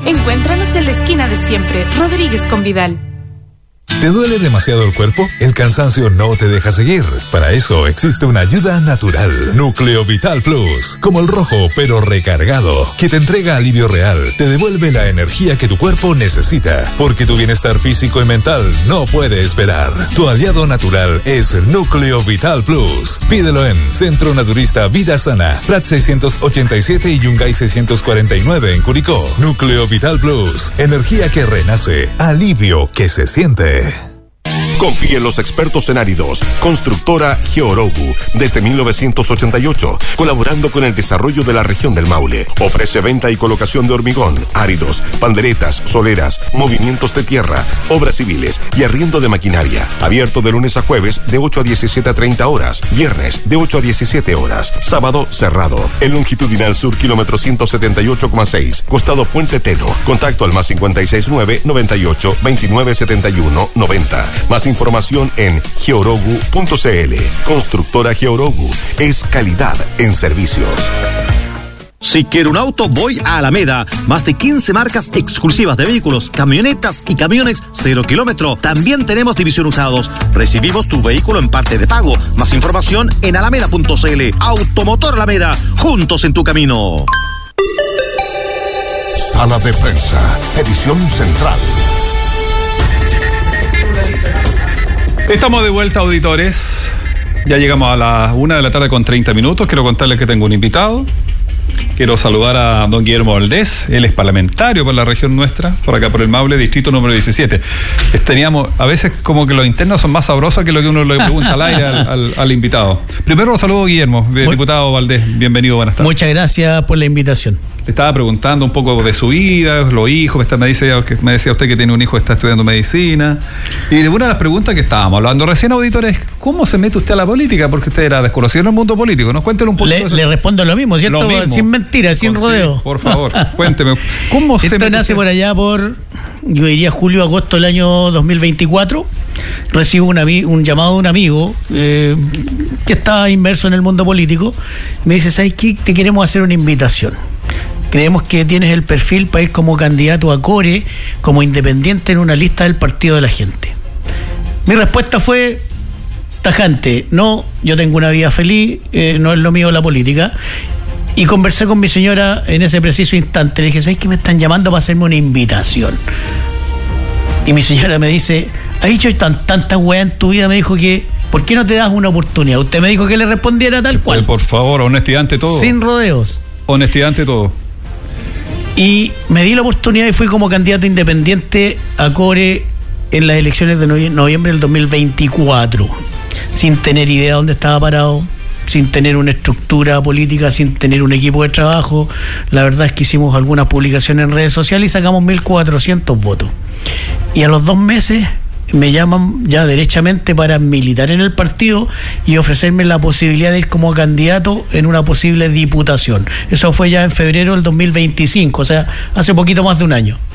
Encuéntranos en la esquina de siempre, Rodríguez con Vidal. ¿Te duele demasiado el cuerpo? El cansancio no te deja seguir. Para eso existe una ayuda natural. Núcleo Vital Plus, como el rojo pero recargado, que te entrega alivio real, te devuelve la energía que tu cuerpo necesita, porque tu bienestar físico y mental no puede esperar. Tu aliado natural es Núcleo Vital Plus. Pídelo en Centro Naturista Vida Sana, Prat 687 y Yungay 649 en Curicó. Núcleo Vital Plus, energía que renace, alivio que se siente. Confíe en los expertos en áridos. Constructora Georogu, desde 1988, colaborando con el desarrollo de la región del Maule. Ofrece venta y colocación de hormigón, áridos, panderetas, soleras, movimientos de tierra, obras civiles y arriendo de maquinaria. Abierto de lunes a jueves de 8 a 17:30 horas, viernes de 8 a 17 horas, sábado cerrado. El longitudinal sur, kilómetro 178,6, costado Puente Teno. Contacto al +569 98 29 71 90. Más información en georogu.cl. Constructora Georogu es calidad en servicios. Si quiero un auto, voy a Alameda. Más de 15 marcas exclusivas de vehículos, camionetas y camiones 0 kilómetro. También tenemos división usados. Recibimos tu vehículo en parte de pago. Más información en alameda.cl. Automotor Alameda, juntos en tu camino. Sala de prensa, edición central. Estamos de vuelta, auditores. Ya llegamos a las 1:30 p.m. Quiero contarles que tengo un invitado. Quiero saludar a don Guillermo Valdés. Él es parlamentario por la región nuestra, por acá por el Maule, distrito número 17. Teníamos, a veces como que los internos son más sabrosos que lo que uno le pregunta al aire al invitado. Primero lo saludo, Guillermo, diputado Valdés. Bienvenido, buenas tardes. Muchas gracias por la invitación. Le estaba preguntando un poco de su vida, los hijos, me decía usted que tiene un hijo que está estudiando medicina. Y una de las preguntas que estábamos hablando recién, auditores, ¿cómo se mete usted a la política? Porque usted era desconocido en el mundo político, ¿no? Cuéntele un poco. Le respondo lo mismo, ¿cierto? Lo mismo. Sin mentiras, sin rodeo. Sí, por favor, cuénteme. ¿Cómo se mete? Esto nace por allá yo diría julio, agosto del año 2024. Recibo un llamado de un amigo que está inmerso en el mundo político. Me dice, ¿sabes qué? Te queremos hacer una invitación. Creemos que tienes el perfil para ir como candidato a Core, como independiente en una lista del Partido de la Gente. Mi respuesta fue tajante: no, yo tengo una vida feliz, no es lo mío la política. Y conversé con mi señora en ese preciso instante. Le dije, ¿sabes qué? Me están llamando para hacerme una invitación. Y mi señora me dice, ¿has dicho tantas weas en tu vida? Me dijo que, ¿por qué no te das una oportunidad? Usted me dijo que le respondiera tal cual. Por favor, honestidad ante todo. Sin rodeos. Honestidad ante todo. Y me di la oportunidad y fui como candidato independiente a Core en las elecciones de noviembre del 2024, sin tener idea de dónde estaba parado, sin tener una estructura política, sin tener un equipo de trabajo. La verdad es que hicimos algunas publicaciones en redes sociales y sacamos 1.400 votos. Y a los 2 meses me llaman ya derechamente para militar en el partido y ofrecerme la posibilidad de ir como candidato en una posible diputación. Eso fue ya en febrero del 2025, o sea, hace poquito más de un año.